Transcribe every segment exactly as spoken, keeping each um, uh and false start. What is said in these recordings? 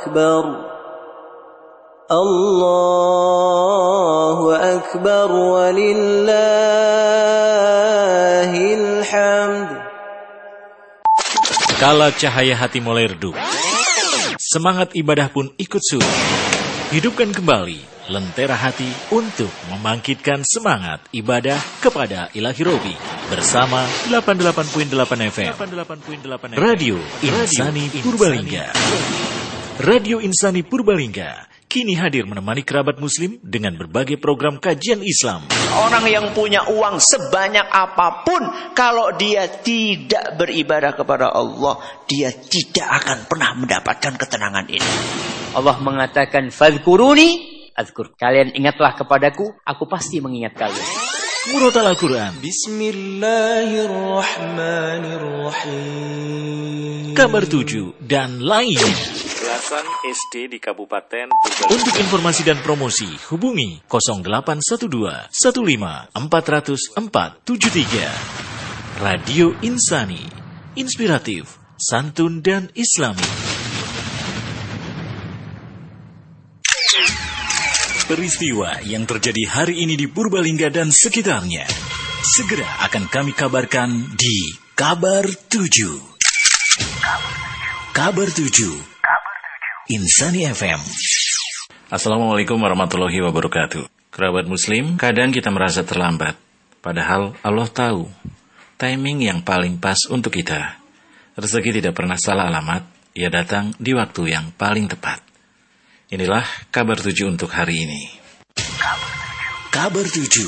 أكبر الله أكبر ولله الحمد. Kala cahaya hati mulai redup, semangat ibadah pun ikut surut. Hidupkan kembali lentera hati untuk membangkitkan semangat ibadah kepada Ilahi Robi bersama delapan puluh delapan koma delapan F M Radio Insani Purbalingga. Radio Insani Purbalingga kini hadir menemani kerabat muslim dengan berbagai program kajian Islam. Orang yang punya uang sebanyak apapun, kalau dia tidak beribadah kepada Allah, dia tidak akan pernah mendapatkan ketenangan ini. Allah mengatakan, "Fadhkuruni azkur." Kalian ingatlah kepadaku, aku pasti mengingat kalian. Murotal Al-Quran, Bismillahirrahmanirrahim. Kabar tujuh dan lainnya. Belasan S D di Kabupaten Purbalingga. Untuk informasi dan promosi, hubungi nol delapan satu dua satu lima empat nol nol empat tujuh tiga. Radio Insani, inspiratif, santun dan islami. Peristiwa yang terjadi hari ini di Purbalingga dan sekitarnya segera akan kami kabarkan di Kabar tujuh. Kabar tujuh Insani F M. Assalamualaikum warahmatullahi wabarakatuh. Kerabat muslim, kadang kita merasa terlambat, padahal Allah tahu timing yang paling pas untuk kita. Rezeki tidak pernah salah alamat, ia datang di waktu yang paling tepat. Inilah kabar tujuh untuk hari ini. Kabar tujuh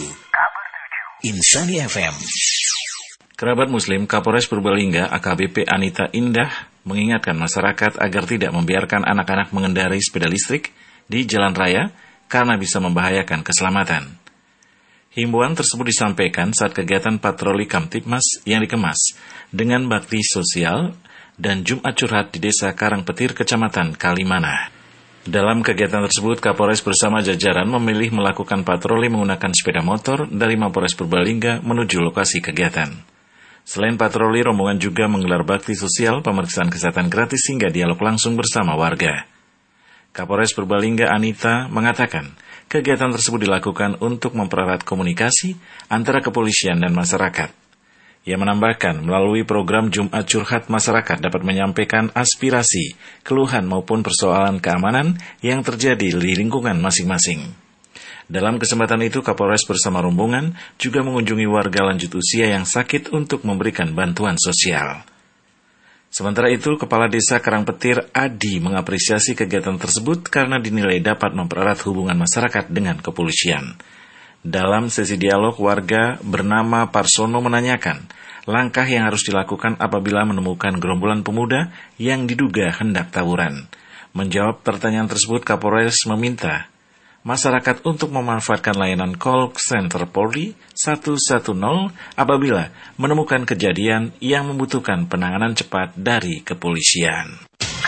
Insani F M. Kerabat muslim, Kapolres Purbalingga A K B P Anita Indah mengingatkan masyarakat agar tidak membiarkan anak-anak mengendarai sepeda listrik di jalan raya karena bisa membahayakan keselamatan. Himbauan tersebut disampaikan saat kegiatan patroli Kamtibmas yang dikemas dengan bakti sosial dan Jumat curhat di Desa Karangpetir, Kecamatan Kalimanah. Dalam kegiatan tersebut, Kapolres bersama jajaran memilih melakukan patroli menggunakan sepeda motor dari Mapolres Purbalingga menuju lokasi kegiatan. Selain patroli, rombongan juga menggelar bakti sosial, pemeriksaan kesehatan gratis hingga dialog langsung bersama warga. Kapolres Purbalingga Anita mengatakan, kegiatan tersebut dilakukan untuk mempererat komunikasi antara kepolisian dan masyarakat. Ia menambahkan, melalui program Jumat Curhat, masyarakat dapat menyampaikan aspirasi, keluhan maupun persoalan keamanan yang terjadi di lingkungan masing-masing. Dalam kesempatan itu, Kapolres bersama rombongan juga mengunjungi warga lanjut usia yang sakit untuk memberikan bantuan sosial. Sementara itu, Kepala Desa Karangpetir Adi mengapresiasi kegiatan tersebut karena dinilai dapat mempererat hubungan masyarakat dengan kepolisian. Dalam sesi dialog, warga bernama Parsono menanyakan langkah yang harus dilakukan apabila menemukan gerombolan pemuda yang diduga hendak tawuran. Menjawab pertanyaan tersebut, Kapolres meminta masyarakat untuk memanfaatkan layanan call center Polri satu satu nol apabila menemukan kejadian yang membutuhkan penanganan cepat dari kepolisian.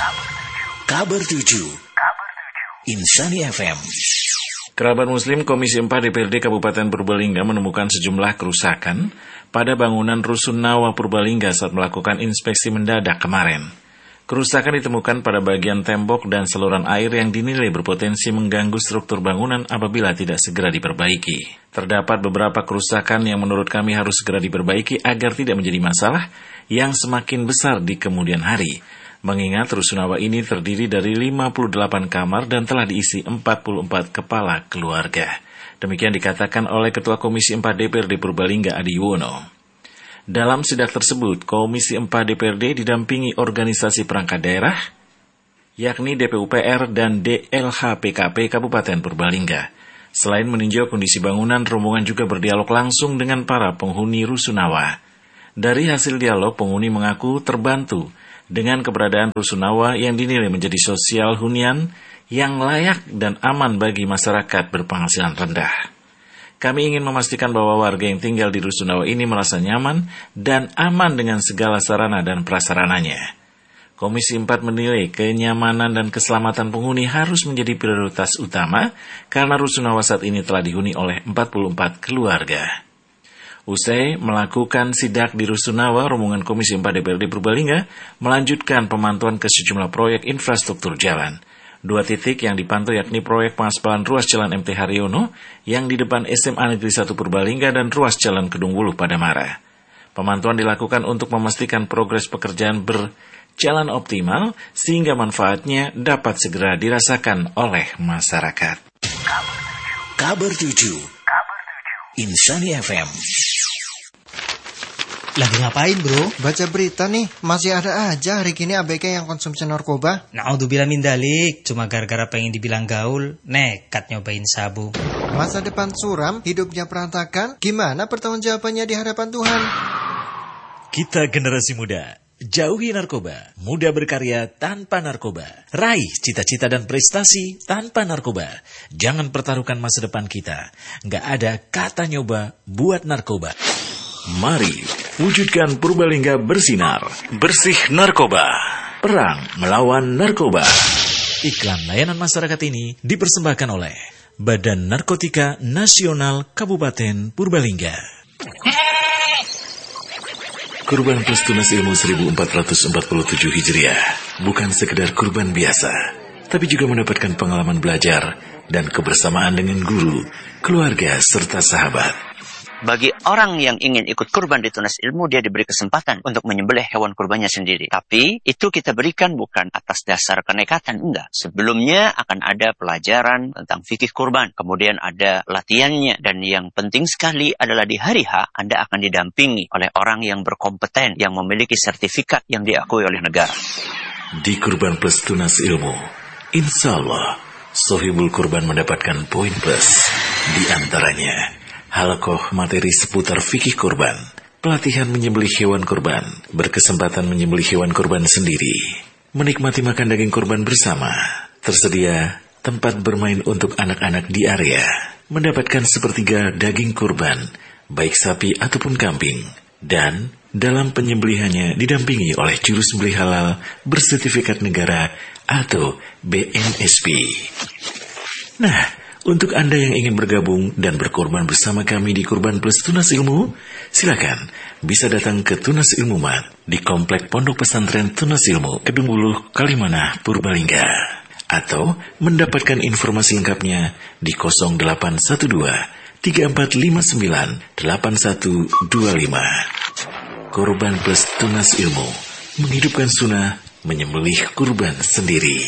Kabar tujuh Insani F M. Kerabat muslim, Komisi empat D P R D Kabupaten Purbalingga menemukan sejumlah kerusakan pada bangunan Rusun Nawa Purbalingga saat melakukan inspeksi mendadak kemarin. Kerusakan ditemukan pada bagian tembok dan saluran air yang dinilai berpotensi mengganggu struktur bangunan apabila tidak segera diperbaiki. Terdapat beberapa kerusakan yang menurut kami harus segera diperbaiki agar tidak menjadi masalah yang semakin besar di kemudian hari. Mengingat Rusunawa ini terdiri dari lima puluh delapan kamar dan telah diisi empat puluh empat kepala keluarga. Demikian dikatakan oleh Ketua Komisi empat D P R D Purbalingga Adi Yuwono. Dalam sidak tersebut, Komisi empat D P R D didampingi organisasi perangkat daerah, yakni D P U P R dan D L H P K P Kabupaten Purbalingga. Selain meninjau kondisi bangunan, rombongan juga berdialog langsung dengan para penghuni Rusunawa. Dari hasil dialog, penghuni mengaku terbantu dengan keberadaan Rusunawa yang dinilai menjadi sosial hunian yang layak dan aman bagi masyarakat berpenghasilan rendah. Kami ingin memastikan bahwa warga yang tinggal di Rusunawa ini merasa nyaman dan aman dengan segala sarana dan prasarananya. Komisi empat menilai kenyamanan dan keselamatan penghuni harus menjadi prioritas utama karena Rusunawa saat ini telah dihuni oleh empat puluh empat keluarga. Usai melakukan sidak di Rusunawa, rombongan Komisi empat D P R D Purbalingga melanjutkan pemantauan ke sejumlah proyek infrastruktur jalan. Dua titik yang dipantau yakni proyek pengaspalan ruas jalan M T Haryono yang di depan S M A Negeri satu Purbalingga dan ruas jalan Kedung Wuluh Padamara. Pemantauan dilakukan untuk memastikan progres pekerjaan berjalan optimal sehingga manfaatnya dapat segera dirasakan oleh masyarakat. Kabar tujuh Insani F M. Lagi ngapain bro? Baca berita nih, masih ada aja hari ini A B G yang konsumsi narkoba. Naudzubillah min dalik, cuma gara-gara pengen dibilang gaul, nekat nyobain sabu. Masa depan suram, hidupnya berantakan, gimana pertanggungjawabannya di hadapan Tuhan? Kita generasi muda, jauhi narkoba, muda berkarya tanpa narkoba, raih cita-cita dan prestasi tanpa narkoba. Jangan pertaruhkan masa depan kita, nggak ada kata nyoba buat narkoba. Mari wujudkan Purbalingga bersinar, bersih narkoba, perang melawan narkoba. Iklan layanan masyarakat ini dipersembahkan oleh Badan Narkotika Nasional Kabupaten Purbalingga. Kurban Plus Tunas Ilmu seribu empat ratus empat puluh tujuh Hijriah bukan sekedar kurban biasa, tapi juga mendapatkan pengalaman belajar dan kebersamaan dengan guru, keluarga, serta sahabat. Bagi orang yang ingin ikut kurban di Tunas Ilmu, dia diberi kesempatan untuk menyembelih hewan kurbannya sendiri. Tapi itu kita berikan bukan atas dasar kenekatan, enggak. Sebelumnya akan ada pelajaran tentang fikih kurban. Kemudian ada latihannya. Dan yang penting sekali adalah di hari H, Anda akan didampingi oleh orang yang berkompeten, yang memiliki sertifikat yang diakui oleh negara. Di Kurban Plus Tunas Ilmu, insya Allah, sohibul kurban mendapatkan poin plus. Di antaranya, halakoh materi seputar fikih kurban, pelatihan menyembelih hewan kurban, berkesempatan menyembelih hewan kurban sendiri, menikmati makan daging kurban bersama, tersedia tempat bermain untuk anak-anak di area, mendapatkan sepertiga daging kurban, baik sapi ataupun kambing, dan dalam penyembelihannya didampingi oleh juru sembelih halal bersertifikat negara atau B N S P. Nah, untuk Anda yang ingin bergabung dan berkorban bersama kami di Kurban Plus Tunas Ilmu, silakan bisa datang ke Tunas Ilmu Mat di Komplek Pondok Pesantren Tunas Ilmu, Kedung Wuluh, Kalimanah, Purbalingga. Atau mendapatkan informasi lengkapnya di nol delapan satu dua tiga empat lima sembilan delapan satu dua lima. Kurban Plus Tunas Ilmu, menghidupkan sunnah, menyembelih kurban sendiri.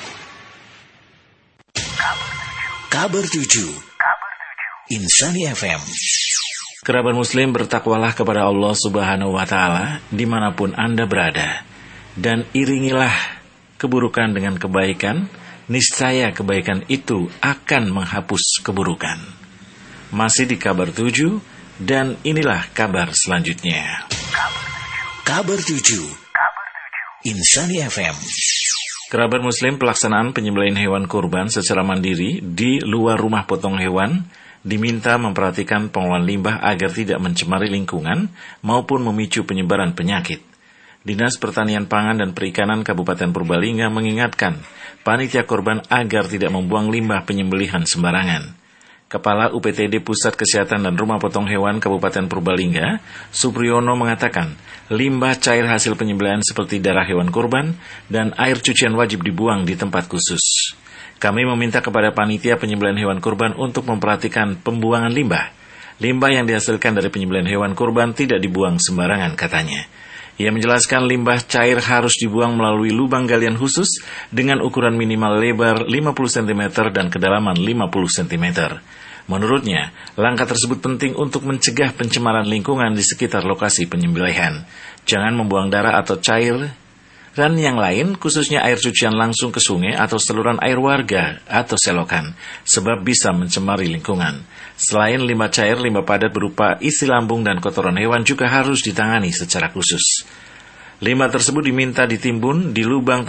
Kabar tujuh Insani F M. Kerabat muslim, bertakwalah kepada Allah Subhanahu wa Ta'ala dimanapun Anda berada, dan iringilah keburukan dengan kebaikan. Niscaya kebaikan itu akan menghapus keburukan. Masih di kabar tujuh, dan inilah kabar selanjutnya. Kabar tujuh Insani F M. Kerabat muslim, pelaksanaan penyembelihan hewan kurban secara mandiri di luar rumah potong hewan diminta memperhatikan pengelolaan limbah agar tidak mencemari lingkungan maupun memicu penyebaran penyakit. Dinas Pertanian Pangan dan Perikanan Kabupaten Purbalingga mengingatkan panitia kurban agar tidak membuang limbah penyembelihan sembarangan. Kepala U P T D Pusat Kesehatan dan Rumah Potong Hewan Kabupaten Purbalingga, Supriyono, mengatakan limbah cair hasil penyembelihan seperti darah hewan kurban dan air cucian wajib dibuang di tempat khusus. Kami meminta kepada panitia penyembelihan hewan kurban untuk memperhatikan pembuangan limbah. Limbah yang dihasilkan dari penyembelihan hewan kurban tidak dibuang sembarangan, katanya. Ia menjelaskan limbah cair harus dibuang melalui lubang galian khusus dengan ukuran minimal lebar lima puluh sentimeter dan kedalaman lima puluh sentimeter. Menurutnya, langkah tersebut penting untuk mencegah pencemaran lingkungan di sekitar lokasi penyembelihan. Jangan membuang darah atau cair dan yang lain, khususnya air cucian langsung ke sungai atau saluran air warga atau selokan, sebab bisa mencemari lingkungan. Selain limbah cair, limbah padat berupa isi lambung dan kotoran hewan juga harus ditangani secara khusus. Limbah tersebut diminta ditimbun di lubang